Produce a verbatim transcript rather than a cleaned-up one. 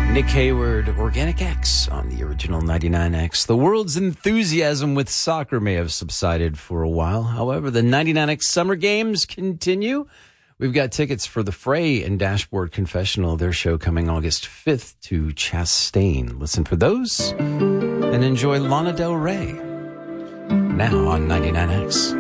Nick Hayward, Organic X on the original ninety-nine X. The world's enthusiasm with soccer may have subsided for a while. However, the ninety-nine X Summer Games continue. We've got tickets for The Fray and Dashboard Confessional, their show coming August fifth to Chastain. Listen for those and enjoy Lana Del Rey now on ninety-nine X.